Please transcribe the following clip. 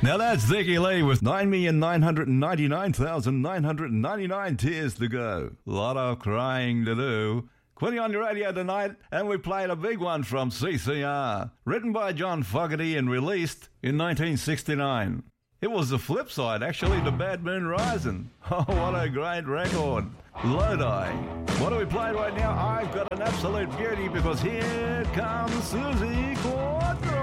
Now that's Vicky Lee with 9,999,999 tears to go. A lot of crying to do. Quinny on your radio tonight, and we played a big one from CCR, written by John Fogerty and released in 1969. It was the flip side, actually, to Bad Moon Rising. Oh, what a great record. Lodi. What do we play right now? I've got an absolute beauty because here comes Susie Quadro.